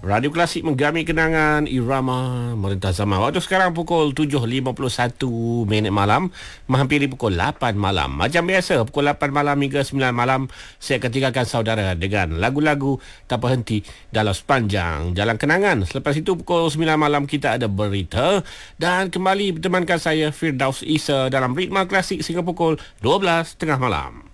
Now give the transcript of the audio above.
Radio Klasik menggami kenangan irama merintah zaman. Waktu sekarang pukul 7.51 malam, menghampiri pukul 8 malam. Macam biasa, pukul 8 malam hingga 9 malam, saya akan tinggalkan saudara dengan lagu-lagu tak berhenti dalam sepanjang jalan kenangan. Selepas itu, pukul 9 malam kita ada berita dan kembali bertemankan saya, Firdaus Isa, dalam Ritma Klasik sehingga pukul 12 tengah malam.